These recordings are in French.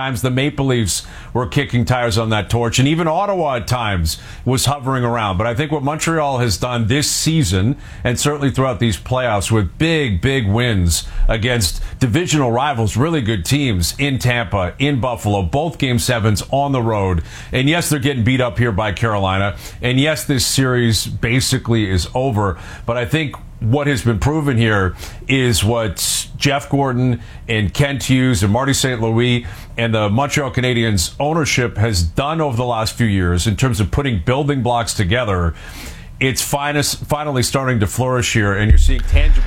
times the Maple Leafs were kicking tires on that torch, and even Ottawa at times was hovering around. But I think what Montreal has done this season, and certainly throughout these playoffs, with big wins against divisional rivals, really good teams in Tampa, in Buffalo, both Game 7s on the road. And yes, they're getting beat up here by Carolina. And yes, this series basically is over. But I think what has been proven here is what Jeff Gordon and Kent Hughes and Marty St. Louis and the Montreal Canadiens ownership has done over the last few years in terms of putting building blocks together. It's finally starting to flourish here, and you're seeing tangible.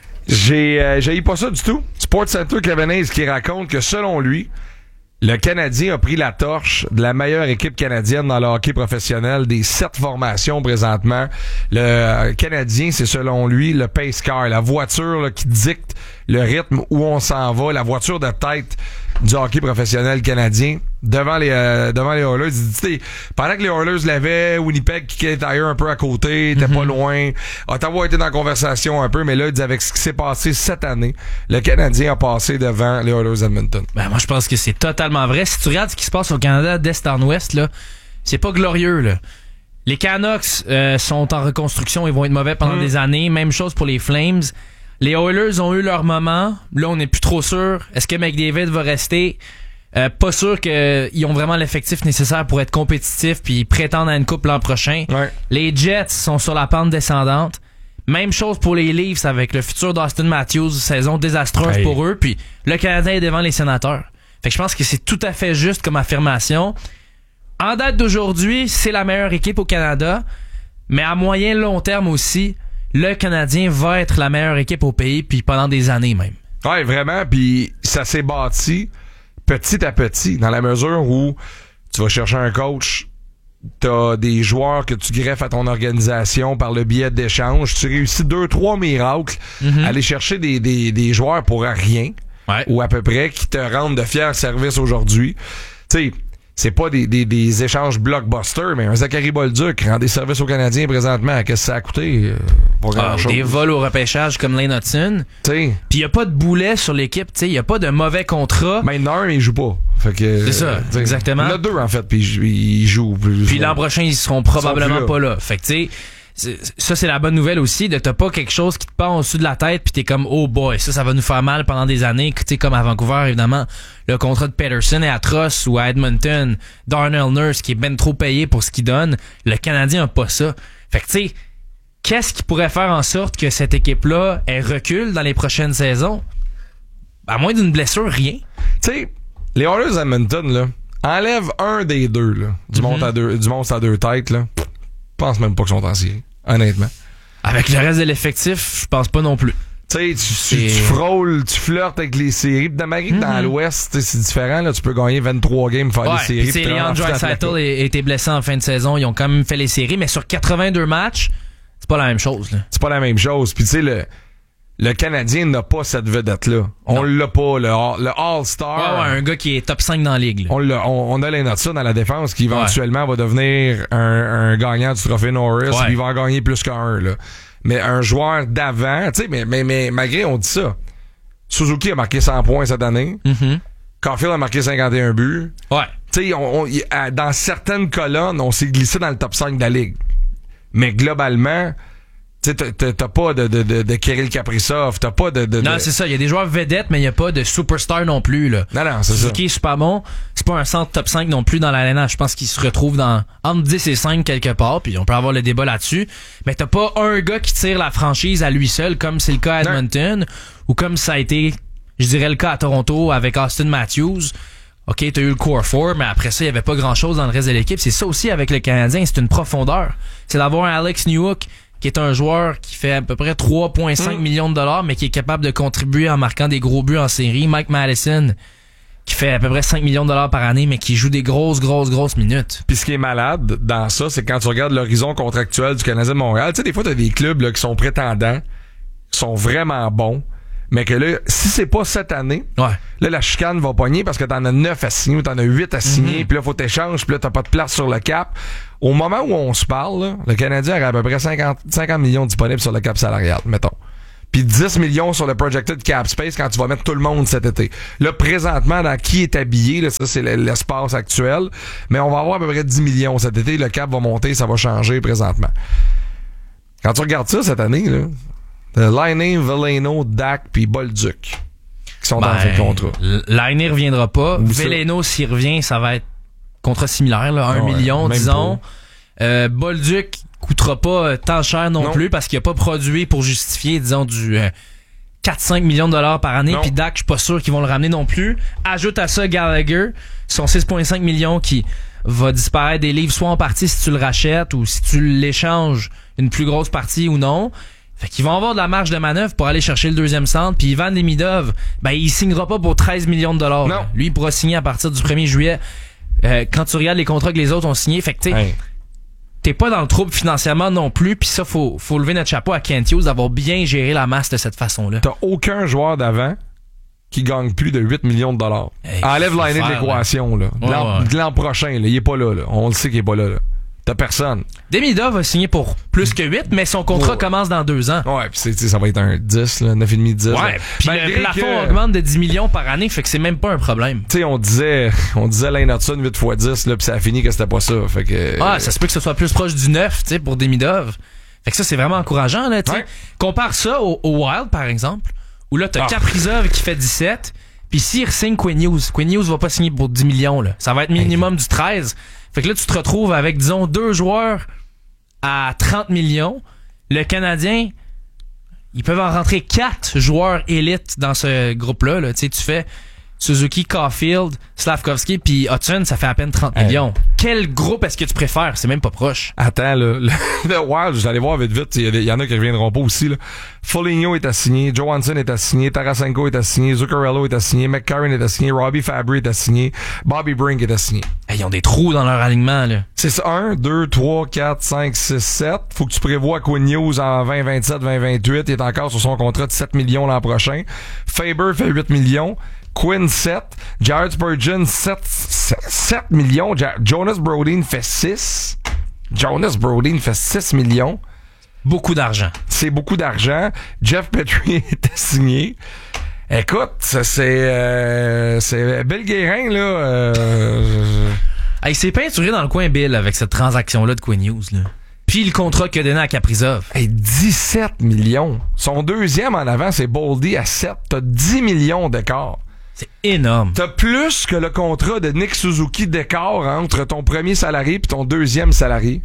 J'ai pas ça du tout. SportsCenter Cavanese qui raconte que selon lui, le Canadien a pris la torche de la meilleure équipe canadienne dans le hockey professionnel des 7 formations présentement. Le Canadien, c'est selon lui le pace car, la voiture là, qui dicte le rythme où on s'en va, la voiture de tête du hockey professionnel canadien devant les Oilers. Il dit, pendant que les Oilers l'avaient, Winnipeg kickait ailleurs un peu à côté, était pas loin. Ottawa était dans la conversation un peu, mais là, il dit avec ce qui s'est passé cette année, le Canadien a passé devant les Oilers Edmonton. Ben, moi, je pense que c'est totalement vrai. Si tu regardes ce qui se passe au Canada d'est en ouest, là, c'est pas glorieux, là. Les Canucks sont en reconstruction, ils vont être mauvais pendant des années. Même chose pour les Flames. Les Oilers ont eu leur moment. Là, on n'est plus trop sûr. Est-ce que McDavid va rester? Pas sûr qu'ils ont vraiment l'effectif nécessaire pour être compétitifs puis prétendre à une coupe l'an prochain. Ouais. Les Jets sont sur la pente descendante. Même chose pour les Leafs avec le futur d'Austin Matthews, saison désastreuse pour eux. Puis le Canadien est devant les Sénateurs. Fait que je pense que c'est tout à fait juste comme affirmation. En date d'aujourd'hui, c'est la meilleure équipe au Canada. Mais à moyen long terme aussi, le Canadien va être la meilleure équipe au pays, puis pendant des années même. Ouais, vraiment, puis ça s'est bâti petit à petit, dans la mesure où tu vas chercher un coach, t'as des joueurs que tu greffes à ton organisation par le biais d'échanges, tu réussis 2-3 miracles, aller chercher des joueurs pour rien, ou à peu près, qui te rendent de fiers services aujourd'hui. Tu sais, c'est pas des échanges blockbusters, mais un Zachary Bolduc rend des services aux Canadiens présentement. Qu'est-ce que ça a coûté? Pas grand-chose. Des vols au repêchage comme Lane Hudson. Puis il y a pas de boulet sur l'équipe. Il y a pas de mauvais contrat. Mais non, il joue pas. Fait que, c'est ça, exactement. Il y en a 2 en fait, puis ils jouent. Puis l'an prochain, ils seront probablement pas là. Fait que tu sais, ça c'est la bonne nouvelle aussi, de t'as pas quelque chose qui te pend au-dessus de la tête puis t'es comme oh boy, ça va nous faire mal pendant des années. Tu sais, comme à Vancouver évidemment, le contrat de Pettersson est atroce, ou à Edmonton, Darnell Nurse qui est ben trop payé pour ce qu'il donne. Le Canadien a pas ça. Fait que tu sais, qu'est-ce qui pourrait faire en sorte que cette équipe-là elle recule dans les prochaines saisons? À moins d'une blessure, rien. Tu sais, les Oilers Edmonton là, enlève un des deux là, du monstre à 2 têtes là. Je pense même pas qu'ils sont en série, honnêtement. Avec le reste de l'effectif, je pense pas non plus. Tu sais, tu frôles, tu flirtes avec les séries. Malgré que dans l'Ouest, c'est différent. Là, tu peux gagner 23 games, faire les séries. Puis Leon Draisaitl a été blessé en fin de saison. Ils ont quand même fait les séries, mais sur 82 matchs, c'est pas la même chose. Là. C'est pas la même chose. Puis tu sais, le Canadien n'a pas cette vedette-là. On l'a pas. Le All-Star. Ouais, un gars qui est top 5 dans la ligue. Là. On a Lane Hudson dans la défense qui éventuellement va devenir un gagnant du trophée Norris. Puis il va en gagner plus qu'un. Là. Mais un joueur d'avant, tu sais, mais malgré on dit ça. Suzuki a marqué 100 points cette année. Caulfield a marqué 51 buts. Ouais. Tu sais, dans certaines colonnes, on s'est glissé dans le top 5 de la ligue. Mais globalement, tu sais, t'as pas de Kirill Kaprizov, t'as pas de Non, c'est ça. Il y a des joueurs vedettes, mais il y a pas de superstar non plus, là. Non, c'est ça. Suzuki est super bon. C'est pas un centre top 5 non plus dans l'ALNA. Je pense qu'il se retrouve dans entre 10 et 5 quelque part, puis on peut avoir le débat là-dessus. Mais t'as pas un gars qui tire la franchise à lui seul, comme c'est le cas à Edmonton, ou comme ça a été, je dirais, le cas à Toronto avec Austin Matthews. OK, t'as eu le core 4, mais après ça, il y avait pas grand-chose dans le reste de l'équipe. C'est ça aussi avec le Canadien, c'est une profondeur. C'est d'avoir un Alex Newhook qui est un joueur qui fait à peu près 3,5 millions de dollars, mais qui est capable de contribuer en marquant des gros buts en série. Mike Madison, qui fait à peu près 5 millions de dollars par année, mais qui joue des grosses minutes. Puis ce qui est malade dans ça, c'est quand tu regardes l'horizon contractuel du Canadien de Montréal, tu sais, des fois, t'as des clubs là, qui sont prétendants, qui sont vraiment bons, mais que là, si c'est pas cette année, là, la chicane va pogner parce que t'en as 9 à signer ou t'en as 8 à signer, puis là, faut t'échanger, puis là, t'as pas de place sur le cap. Au moment où on se parle, là, le Canadien aurait à peu près 50 millions disponibles sur le cap salarial, mettons. puis 10 millions sur le projected cap space quand tu vas mettre tout le monde cet été. Là, présentement, dans qui est habillé, là, ça, c'est l'espace actuel, mais on va avoir à peu près 10 millions cet été. Le cap va monter, ça va changer présentement. Quand tu regardes ça cette année, là, Laine, Veleno, Dak puis Bolduc qui sont dans le contrat. Laine reviendra pas. Veleno, s'il revient, ça va être contrat similaire, là, 1 million, disons. Bolduc coûtera pas tant cher non plus parce qu'il a pas produit pour justifier, disons, du 4-5 millions de dollars par année. Puis Dak, je suis pas sûr qu'ils vont le ramener non plus. Ajoute à ça Gallagher, son 6,5 millions qui va disparaître des livres, soit en partie si tu le rachètes ou si tu l'échanges une plus grosse partie ou non. Fait qu'ils vont avoir de la marge de manœuvre pour aller chercher le deuxième centre. Puis Ivan Demidov, il signera pas pour 13 millions de dollars. Non. Lui, il pourra signer à partir du 1er juillet. Quand tu regardes les contrats que les autres ont signés, fait que t'es pas dans le trouble financièrement non plus. Puis ça, faut lever notre chapeau à Kent Hughes d'avoir bien géré la masse de cette façon-là. T'as aucun joueur d'avant qui gagne plus de 8 millions de dollars. Enlève Laine de l'équation. Là. De l'an prochain, là, il est pas là. On le sait qu'il est pas là. T'as personne. Demidov va signer pour plus que 8, mais son contrat commence dans 2 ans. Ouais, pis ça va être un 10, là, 9,5, 10. Ouais, pis le plafond augmente de 10 millions par année, fait que c'est même pas un problème. Tu sais, on disait Lane Hudson 8x10, là, pis ça a fini que c'était pas ça. Fait que. Ça se peut que ce soit plus proche du 9, tu sais, pour Demidov. Fait que ça, c'est vraiment encourageant, là, tu sais. Compare ça au Wild, par exemple, où là, t'as Kaprizov qui fait 17, pis s'il re-signe Quinn Hughes va pas signer pour 10 millions, là. Ça va être minimum du 13. Fait que là, tu te retrouves avec, disons, 2 joueurs à 30 millions. Le Canadien, ils peuvent en rentrer 4 joueurs élites dans ce groupe-là. Là. Tu sais, tu fais Suzuki, Caulfield, Slavkovski, puis Hudson, ça fait à peine 30 millions. Quel groupe est-ce que tu préfères? C'est même pas proche. Attends, le Wild, je vais aller voir vite. Il y en a qui reviendront pas aussi. Là. Foligno est assigné, Johansson est assigné, Tarasenko est assigné, Zuccarello est assigné, McCarron est assigné, Robbie Fabry est assigné, Bobby Brink est assigné. Ils ont des trous dans leur alignement. Là. C'est ça, 1, 2, 3, 4, 5, 6, 7. Faut que tu prévois Quinn Hughes en 2027, 2028. Il est encore sur son contrat de 7 millions l'an prochain. Faber fait 8 millions. Quinn 7, Jared Spurgeon 7 millions, Jonas Brodin fait 6. Jonas Brodin fait 6 millions. Beaucoup d'argent. C'est beaucoup d'argent. Jeff Petrie est assigné. Écoute, c'est Bill Guérin, là. Il s'est peinturé dans le coin, Bill, avec cette transaction-là de Quinn Hughes, là. Puis le contrat qu'il a donné à Kaprizov. 17 millions. Son deuxième en avant, c'est Boldy à 7. T'as 10 millions d'écart. C'est énorme. T'as plus que le contrat de Nick Suzuki d'écart entre ton premier salarié et ton deuxième salarié.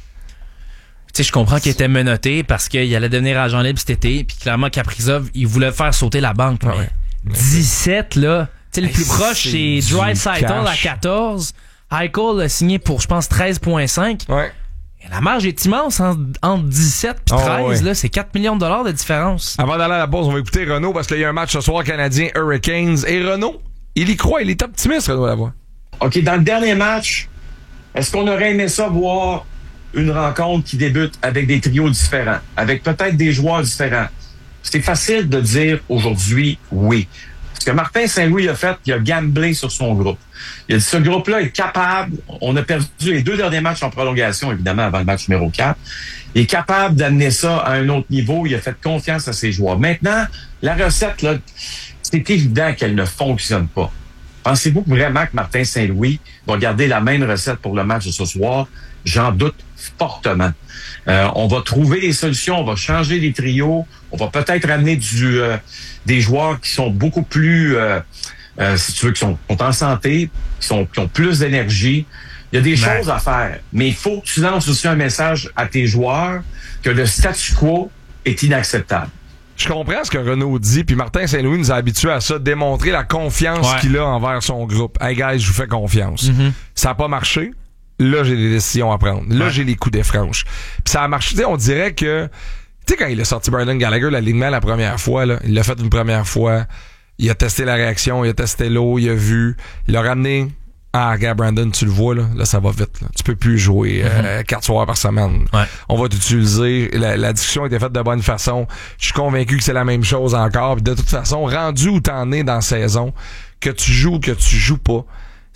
Tu sais, je comprends qu'il était menotté parce qu'il allait devenir agent libre cet été, puis clairement Kaprizov, il voulait faire sauter la banque. Mais 17, là, tu sais, le plus proche, c'est Draisaitl à 14. Eichel a signé pour, je pense, 13,5. Ouais. Et la marge est immense entre 17 et 13, là, c'est 4 millions de dollars de différence. Avant d'aller à la pause, on va écouter Renaud parce qu'il y a un match ce soir canadien Hurricanes. Et Renaud, il y croit, il est optimiste, Renaud, à la voix. OK, dans le dernier match, est-ce qu'on aurait aimé ça voir une rencontre qui débute avec des trios différents, avec peut-être des joueurs différents? C'est facile de dire aujourd'hui oui. Ce que Martin Saint-Louis a fait, il a gamblé sur son groupe. Il a dit, ce groupe-là est capable, on a perdu les 2 derniers matchs en prolongation, évidemment, avant le match numéro 4. Il est capable d'amener ça à un autre niveau. Il a fait confiance à ses joueurs. Maintenant, la recette, là, c'est évident qu'elle ne fonctionne pas. Pensez-vous vraiment que Martin Saint-Louis va garder la même recette pour le match de ce soir? J'en doute fortement. On va trouver des solutions, on va changer les trios, on va peut-être amener des joueurs qui sont beaucoup plus, si tu veux, qui sont en santé, qui ont plus d'énergie. Il y a des choses à faire, mais il faut que tu lances aussi un message à tes joueurs que le statu quo est inacceptable. Je comprends ce que Renaud dit, puis Martin Saint-Louis nous a habitués à ça, démontrer la confiance qu'il a envers son groupe. Hey guys, je vous fais confiance. Mm-hmm. Ça n'a pas marché. Là, j'ai des décisions à prendre. Là, j'ai les coups des franches. Puis ça a marché. Tu sais, on dirait que, tu sais, quand il a sorti Brendan Gallagher, l'alignement la première fois, là, il l'a fait une première fois. Il a testé la réaction, il a testé l'eau, il a vu. Il l'a ramené. Ah, regarde, Brandon, tu le vois, là ça va vite. Là. Tu peux plus jouer 4 soirs par semaine. Ouais. On va t'utiliser. La discussion a été faite de bonne façon. Je suis convaincu que c'est la même chose encore. Puis de toute façon, rendu où t'en es dans la saison, que tu joues ou que tu joues pas,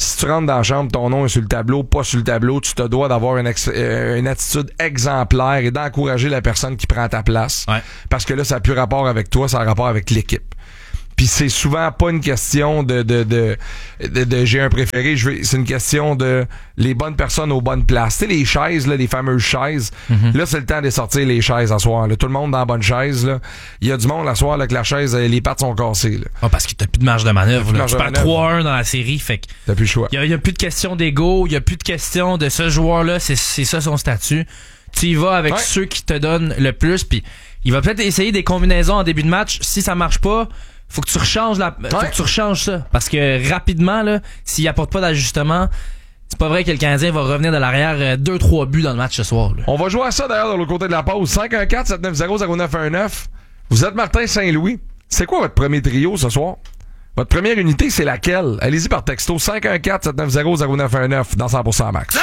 Si tu rentres dans la chambre, ton nom est sur le tableau, pas sur le tableau, tu te dois d'avoir une attitude exemplaire et d'encourager la personne qui prend ta place. Ouais. Parce que là, ça n'a plus rapport avec toi, ça a rapport avec l'équipe. Puis c'est souvent pas une question de j'ai un préféré, c'est une question de les bonnes personnes aux bonnes places. Tu sais, les chaises, là, les fameuses chaises. Là, c'est le temps de sortir les chaises à soir. Là. Tout le monde dans la bonne chaise. Là. Il y a du monde à soir là, que la chaise, les pattes sont cassées. Là. Ah, parce que t'as plus de marge de manœuvre. Là. Tu perds 3-1 dans la série, fait que t'as plus le choix. Il y a plus de question d'ego, il y a plus de question de ce joueur-là, c'est ça son statut. Tu y vas avec ceux qui te donnent le plus, puis il va peut-être essayer des combinaisons en début de match. Si ça marche pas, faut que tu rechanges faut que tu rechanges ça. Parce que rapidement, là, s'il apporte pas d'ajustement, c'est pas vrai que le Canadien va revenir de l'arrière 2-3 buts dans le match ce soir. Là. On va jouer à ça d'ailleurs de l'autre côté de la pause. 514-790-0919. Vous êtes Martin Saint-Louis. C'est quoi votre premier trio ce soir? Votre première unité, c'est laquelle? Allez-y par texto 514-790-0919 dans 100% Max.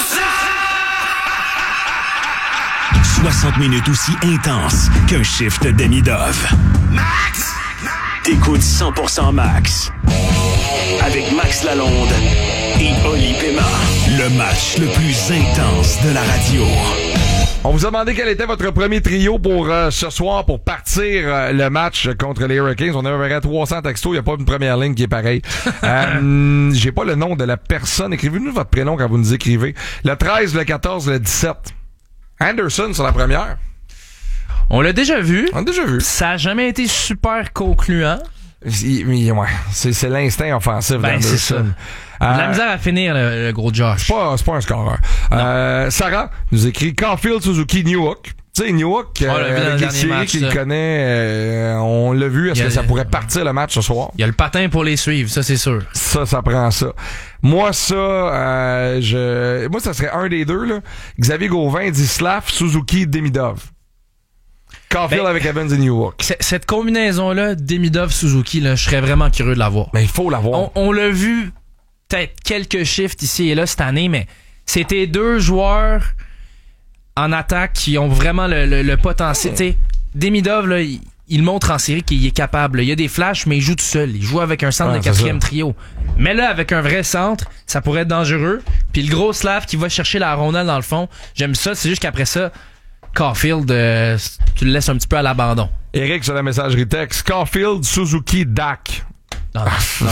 60 minutes aussi intenses qu'un shift demi-dove. Max! T'écoutes 100% Max. Avec Max Lalonde et Oli Pema. Le match le plus intense de la radio. On vous a demandé quel était votre premier trio pour ce soir pour partir le match contre les Hurricanes. On a à peu près 300 textos. Il n'y a pas une première ligne qui est pareille. J'ai pas le nom de la personne. Écrivez-nous votre prénom quand vous nous écrivez. Le 13, le 14, le 17. Anderson sur la première. On l'a déjà vu. On l'a déjà vu. Ça n'a jamais été super concluant. Ouais, c'est l'instinct offensif d'Anderson. C'est ça. La misère à finir, le gros Josh. C'est pas un scoreur. Sarah nous écrit Caulfield, Suzuki, Newhook. Tu sais, Newhook, avec les séries qu'il connaît, on l'a vu. Est-ce que ça pourrait partir le match ce soir? Il y a le patin pour les suivre, ça c'est sûr. Ça prend ça. Moi, ça serait un des deux. Là. Xavier Gauvin dit Slav, Suzuki, Demidov. Caulfield avec Evans et Newhook. Cette combinaison-là, Demidov-Suzuki, là, je serais vraiment curieux de l'avoir. Mais il faut l'avoir. On l'a vu peut-être quelques shifts ici et là cette année, mais c'était deux joueurs en attaque qui ont vraiment le potentiel. T'sais, Demidov, là, il montre en série qu'il est capable. Il y a des flashs, mais il joue tout seul. Il joue avec un centre de quatrième trio. Mais là, avec un vrai centre, ça pourrait être dangereux. Puis le gros Slav qui va chercher la rondelle dans le fond, j'aime ça. C'est juste qu'après ça, Caulfield, tu le laisses un petit peu à l'abandon. Eric sur la messagerie texte. Caulfield, Suzuki, Dak. Non.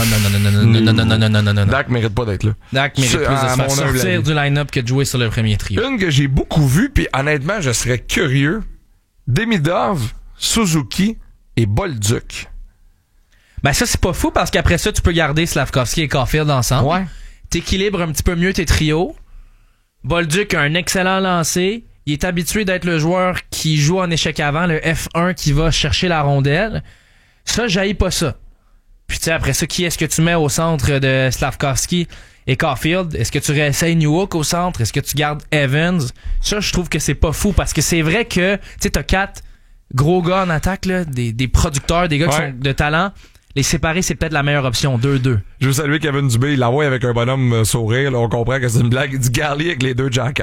Dak mérite pas d'être là. Dak mérite plus de se faire sortir du line-up que de jouer sur le premier trio. Une que j'ai beaucoup vue, puis honnêtement, je serais curieux. Demidov, Suzuki et Bolduc. Ben ça, c'est pas fou parce qu'après ça, tu peux garder Slavkovski et Caulfield ensemble. Ouais. T'équilibres un petit peu mieux tes trios. Bolduc a un excellent lancer. Il est habitué d'être le joueur qui joue en échec avant, le F1 qui va chercher la rondelle. Ça, j'haïs pas ça. Puis tu sais, après ça, qui est-ce que tu mets au centre de Slavkovski et Caulfield? Est-ce que tu réessayes Newhook au centre? Est-ce que tu gardes Evans? Ça, je trouve que c'est pas fou parce que c'est vrai que tu sais, t'as 4 gros gars en attaque, là, des producteurs, des gars qui sont de talent. Les séparer, c'est peut-être la meilleure option. 2-2. Je veux saluer Kevin Dubé. Il l'envoie avec un bonhomme sourire. Là, on comprend que c'est une blague. Il dit Garly avec les deux Jacky.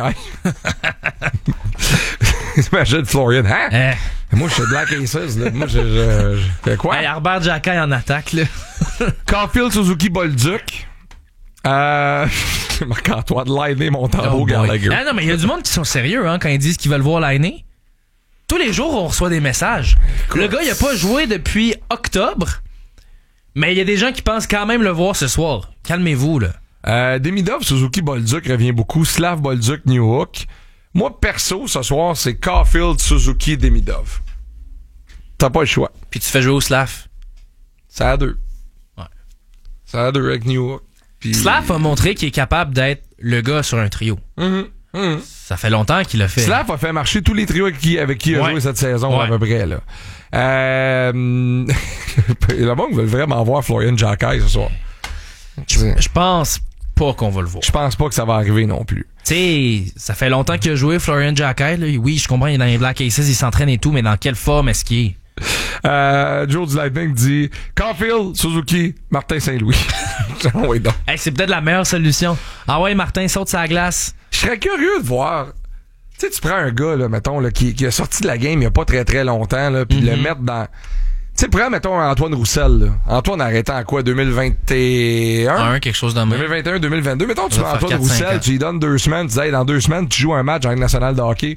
Imagine Florian. Hein? Moi, je suis Black Aces. Là. Moi, je fais quoi? Hey, Herbert Jacky en attaque. Là. Caulfield, Suzuki, Bolduc. Marc-Antoine, liner mon tambour Gallagher. Ah non, mais il y a du monde qui sont sérieux quand ils disent qu'ils veulent voir liner. Tous les jours, on reçoit des messages. Écoute. Le gars, il a pas joué depuis octobre. Mais il y a des gens qui pensent quand même le voir ce soir. Calmez-vous, là. Demidov, Suzuki, Bolduc revient beaucoup. Slav, Bolduc, Newhook. Moi, perso, ce soir, c'est Caulfield, Suzuki, Demidov. T'as pas le choix. Puis tu fais jouer au Slav. Ça a 2. Ouais. Ça a 2 avec Newhook. Puis... Slav a montré qu'il est capable d'être le gars sur un trio. Ça fait longtemps qu'il l'a fait. Slav a fait marcher tous les trios avec qui il a joué cette saison, à peu près, là. Le monde veut vraiment voir Florian Jacky ce soir. Je pense pas qu'on va le voir. Je pense pas que ça va arriver non plus. Tu sais, ça fait longtemps qu'il a joué Florian Jacky. Là. Oui, je comprends, il est dans les Black Aces, il s'entraîne et tout, mais dans quelle forme est-ce qu'il est? Joe du Lightning dit Caulfield, Suzuki, Martin Saint-Louis. Oui, donc. Hey, c'est peut-être la meilleure solution. Ah ouais, Martin saute sa glace. Je serais curieux de voir. Tu sais, tu prends un gars, là, mettons, là, qui a sorti de la game il y a pas très très longtemps, là, puis le mettre dans. sais, prends, mettons, Antoine Roussel, là. Antoine a arrêté en quoi, 2021? Quelque chose dans 2021, 2022. Mettons, tu Ça prends va faire Antoine 4-5 Roussel, ans. tu lui donnes 2 semaines, tu dis, hey, dans 2 semaines, tu joues un match en Ligue nationale de hockey.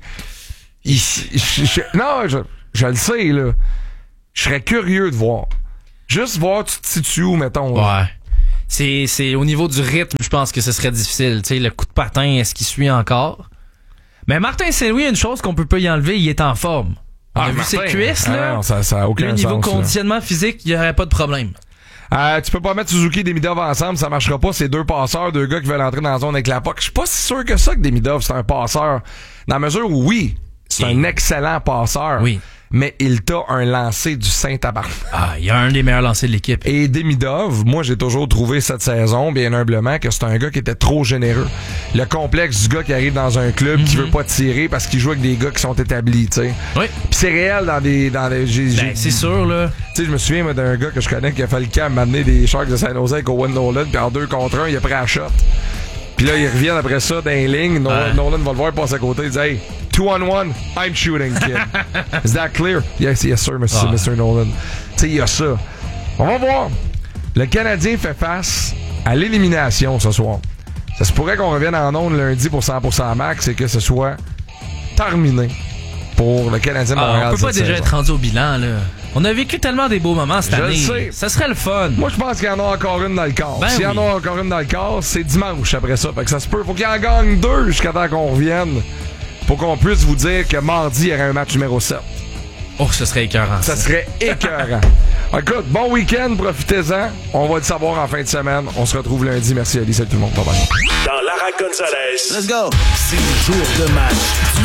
Je le sais, là. Je serais curieux de voir. Juste voir, tu te situes où, mettons. Là. Ouais. C'est au niveau du rythme, je pense que ce serait difficile. Tu sais, le coup de patin, est-ce qu'il suit encore? Mais Martin Saint-Louis, une chose qu'on peut pas y enlever, il est en forme. On a vu ses cuisses, là. Non, ça a aucun Le niveau sens, conditionnement physique, il y aurait pas de problème. Tu peux pas mettre Suzuki et Demidov ensemble, ça marchera pas. C'est 2 passeurs, 2 gars qui veulent entrer dans la zone avec la puck. Je suis pas si sûr que ça que Demidov, c'est un passeur. Dans la mesure où, oui, c'est un excellent passeur. Oui. Mais il t'a un lancer du Saint-Tabarnak. Il y a un des meilleurs lancers de l'équipe. Et Demidov, moi, j'ai toujours trouvé cette saison, bien humblement, que c'est un gars qui était trop généreux. Le complexe du gars qui arrive dans un club qui veut pas tirer parce qu'il joue avec des gars qui sont établis, tu sais. Oui. Puis c'est réel dans des C'est sûr, là. Tu sais, je me souviens moi, d'un gars que je connais qui a fait le camp m'amener des Sharks de San Jose avec Owen Nolan, puis en 2 contre 1, il a pris la shot. Puis là, ils reviennent après ça dans les lignes. Nolan va le voir, passer à côté. Il dit, hey, 2-on-1, I'm shooting, kid. Is that clear? Yes, sir, Mr. Nolan. Tu sais, il y a ça. On va voir. Le Canadien fait face à l'élimination ce soir. Ça se pourrait qu'on revienne en ondes lundi pour 100% max et que ce soit terminé pour le Canadien de Montréal. On peut pas cette déjà saison. être rendu au bilan, là. On a vécu tellement des beaux moments cette année. sais. Ça serait le fun. Moi, je pense qu'il y en a encore une dans le corps. Ben S'il y en a encore une dans le corps, c'est dimanche après ça. Fait que ça se peut. Faut qu'il y en gagne 2 jusqu'à temps qu'on revienne. Pour qu'on puisse vous dire que mardi, il y aurait un match numéro 7. Oh, ce serait écœurant. Ça serait écœurant. Écoute, bon week-end, profitez-en. On va le savoir en fin de semaine. On se retrouve lundi. Merci Ali, salut tout le monde. Bye bye. Dans Lara Gonzalez. Let's go. C'est le tour de match du